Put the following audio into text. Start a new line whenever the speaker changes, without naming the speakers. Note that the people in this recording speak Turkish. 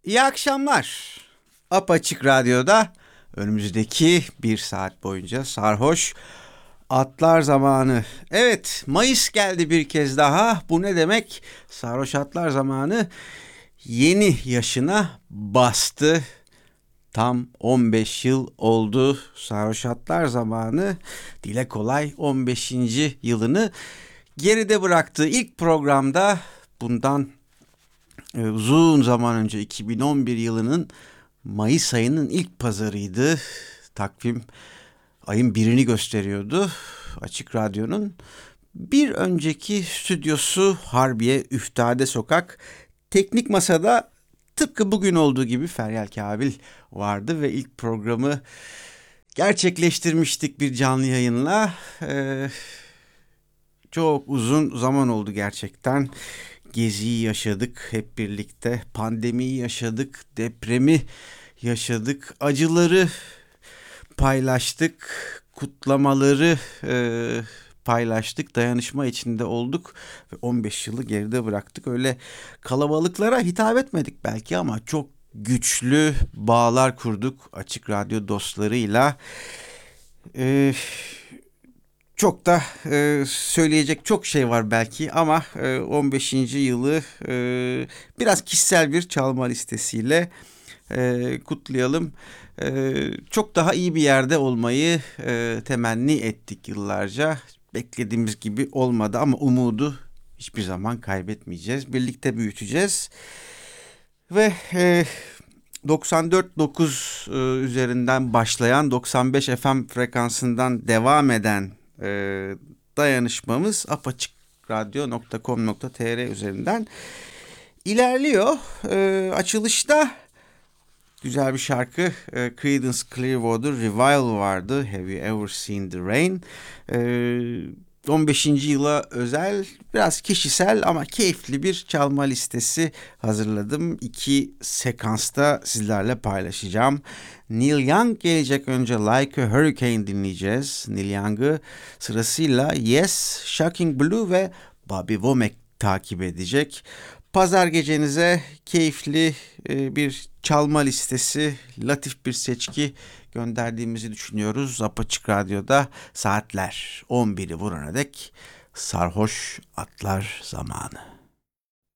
İyi akşamlar. Apaçık Radyo'da önümüzdeki bir saat boyunca sarhoş atlar zamanı. Evet, Mayıs geldi bir kez daha. Bu ne demek? Sarhoş atlar zamanı yeni yaşına bastı. Tam 15 yıl oldu sarhoş atlar zamanı. Dile kolay 15. yılını geride bıraktı. İlk programda bundan uzun zaman önce 2011 yılının Mayıs ayının ilk pazarıydı. Takvim ayın birini gösteriyordu. Açık Radyo'nun bir önceki stüdyosu Harbiye Üftade Sokak. Teknik masada tıpkı bugün olduğu gibi Feryal Kabil vardı ve ilk programı gerçekleştirmiştik bir canlı yayınla. Çok uzun zaman oldu gerçekten. Geziyi yaşadık hep birlikte, pandemiyi yaşadık, depremi yaşadık, acıları paylaştık, kutlamaları paylaştık, dayanışma içinde olduk ve 15 yılı geride bıraktık. Öyle kalabalıklara hitap etmedik belki ama çok güçlü bağlar kurduk Açık Radyo dostlarıyla. Çok da söyleyecek çok şey var belki ama 15. yılı biraz kişisel bir çalma listesiyle kutlayalım. Çok daha iyi bir yerde olmayı temenni ettik yıllarca. Beklediğimiz gibi olmadı ama umudu hiçbir zaman kaybetmeyeceğiz. Birlikte büyüteceğiz. Ve 94.9 üzerinden başlayan 95 FM frekansından devam eden dayanışmamız apaçıkradyo.com.tr üzerinden ilerliyor. Açılışta güzel bir şarkı, Creedence Clearwater Revival vardı. Have You Ever Seen the Rain? 15. yıla özel, biraz kişisel ama keyifli bir çalma listesi hazırladım. 2 sekansta sizlerle paylaşacağım. Neil Young gelecek, önce Like a Hurricane dinleyeceğiz. Neil Young'ı sırasıyla Yes, Shocking Blue ve Bobby Womack takip edecek. Pazar gecenize keyifli bir çalma listesi, latif bir seçki gönderdiğimizi düşünüyoruz. Apaçık Radyo'da saatler 11'i vurana dek sarhoş atlar zamanı.